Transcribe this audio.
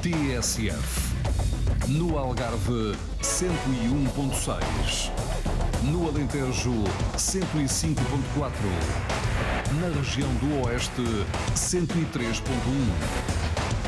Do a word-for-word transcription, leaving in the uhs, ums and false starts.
T S F. No Algarve, cento e um ponto seis. No Alentejo, cento e cinco ponto quatro. Na região do Oeste, cento e três ponto um.